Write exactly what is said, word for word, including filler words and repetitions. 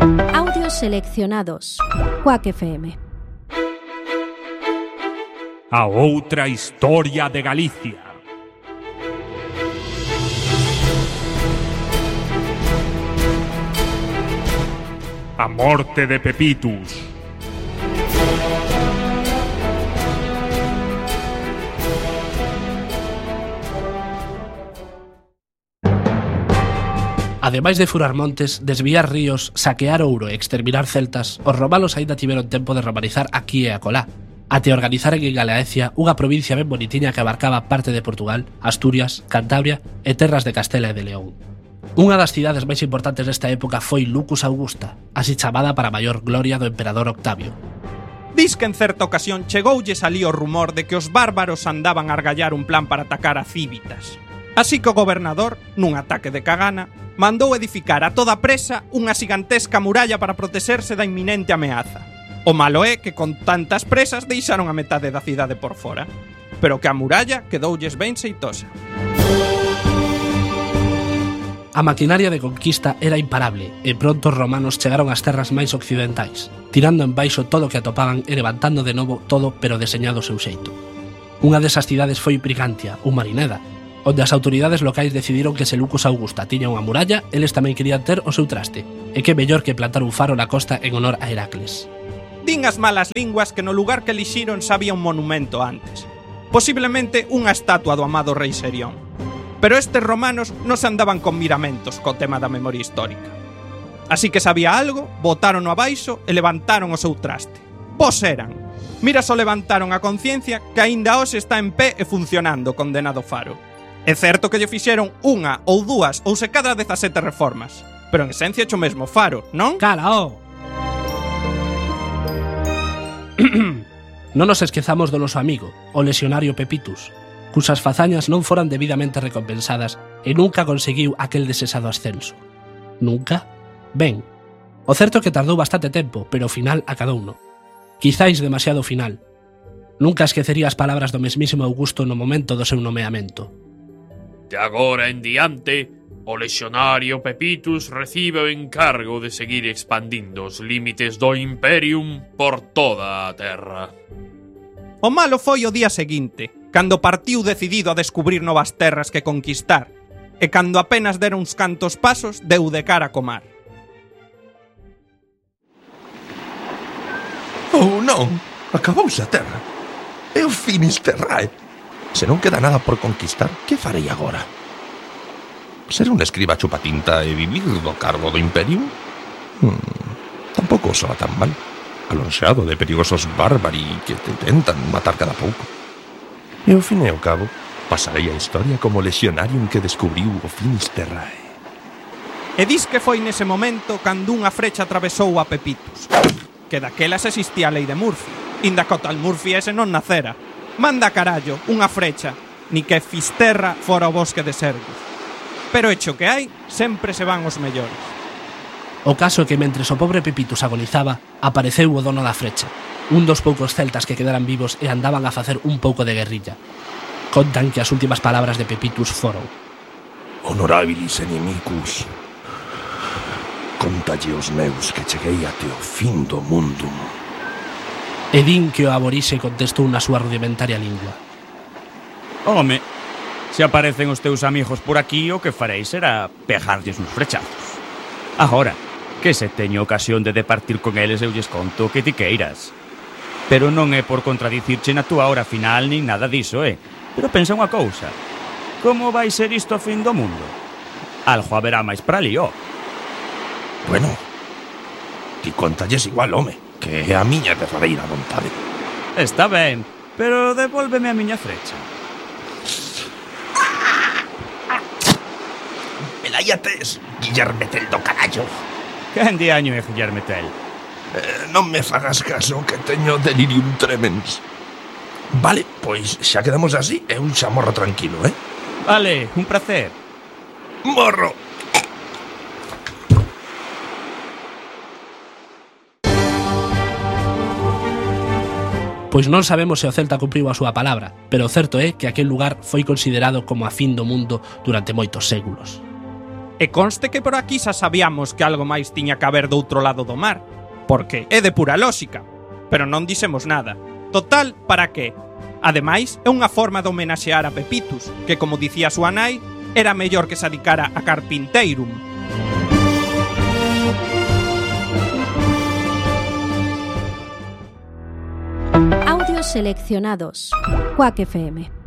Audios seleccionados. Quack F M. A outra historia de Galicia. A morte de Pepitus. Ademais de furar montes, desviar ríos, saquear ouro e exterminar celtas, os romanos aínda tiveron tempo de romanizar aquí e acolá, até organizaren en Galaecia unha provincia ben bonitiña que abarcaba parte de Portugal, Asturias, Cantabria e terras de Castela e de León. Unha das cidades máis importantes desta época foi Lucus Augusta, así chamada para maior gloria do emperador Octavio. Dis que en certa ocasión chegoulles alí o rumor de que os bárbaros andaban a argallar un plan para atacar a Cívitas. Así que o gobernador, nun ataque de cagana, mandou edificar a toda presa unha xigantesca muralla para protexerse da inminente ameaza. O malo é que con tantas presas deixaron a metade da cidade por fora, pero que a muralla quedoulles ben xeitosa. A maquinaria de conquista era imparable e pronto os romanos chegaron ás terras máis occidentais, tirando en baixo todo o que atopaban e levantando de novo todo pero deseñado o seu xeito. Unha desas cidades foi Brigantia, ou Marineda, onde as autoridades locais decidiron que se Lucus Augusta tiña unha muralla, eles tamén querían ter o seu traste, e que mellor que plantar un faro na costa en honor a Heracles. Din as malas linguas que no lugar que elixiron xa había un monumento antes, posiblemente unha estatua do amado rei Serión. Pero estes romanos non se andaban con miramentos co tema da memoria histórica. Así que sabía algo, botárono abaixo e levantaron o seu traste. Vos eran. Mira só levantaron a conciencia que aínda hoxe está en pé e funcionando o condenado faro. É certo que lle fixeron unha ou dúas ou se cadra dezasete reformas, pero en esencia cho mesmo faro, non? Calao! Non nos esquezamos do noso amigo, o lexionario Pepitus, cusas fazañas non foran debidamente recompensadas e nunca conseguiu aquel desexado ascenso. Nunca? Ben, o certo é que tardou bastante tempo, pero ao final acadouno. Quizáis demasiado final. Nunca esquecería as palabras do mesmísimo Augusto no momento do seu nomeamento. De agora en diante, o lexionario Pepitus recibe o encargo de seguir expandindo os límites do Imperium por toda a terra. O malo foi o día seguinte, cando partiu decidido a descubrir novas terras que conquistar, e cando apenas dera uns cantos pasos, deu de cara co mar. Oh, non! Acabouse a terra. É o Finisterrae. Se non queda nada por conquistar, que farei agora? Ser un escriba chupatinta e vivir do cargo do Imperium? Hmm, tampouco soa tan mal. Alonxado de perigosos bárbari que te tentan matar cada pouco. E ao fin e ao cabo, pasarei a historia como lexionarium que descubriu o Finisterrae. E dis que foi nese momento cando unha frecha atravesou a Pepitus, que daquelas existía a lei de Murphy, inda co tal Murphy ese non nacera. Manda carallo, unha frecha, ni que Fisterra fora o bosque de Sergus. Pero hecho que hai, sempre se van os mellores. O caso é que mentres o pobre Pepitus agonizaba, apareceu o dono da frecha, un dos poucos celtas que quedaran vivos e andaban a facer un pouco de guerrilla. Contan que as últimas palabras de Pepitus foron: Honorabilis inimicus, contalle os meus que cheguei até o fin do mundo. E din que o aborixe contestou na súa rudimentaria lingua: Home, se aparecen os teus amigos por aquí, o que faréis será pegarlles uns frechazos. Agora, que se teño ocasión de departir con eles, eu lles conto que ti queiras. Pero non é por contradicirche na túa hora final nin nada diso, eh? Pero pensa unha cousa: como vai ser isto a fin do mundo? Algo haberá máis para ali, ó. Bueno, ti contalles igual, home, que é a miña derradeira vontade. Está ben, pero devólveme a miña frecha. Peláiates, Guillerme Tell do carallo. Quen diaño é Guillerme Tell? Eh, non me fagas caso, que teño delirium tremens. Vale, pois xa quedamos así e un xa morro tranquilo, eh? Vale, un placer. Morro! Pois non sabemos se o Celta cumpriu a súa palabra, pero o certo é que aquel lugar foi considerado como a fin do mundo durante moitos séculos. E conste que por aquí xa sabíamos que algo máis tiña que haber do outro lado do mar, porque é de pura lógica, pero non dixemos nada. Total, para qué? Ademais, é unha forma de homenaxear a Pepitus, que, como dicía súa nai, era mellor que se dedicara a carpinteirum. Audios seleccionados. Quack F M.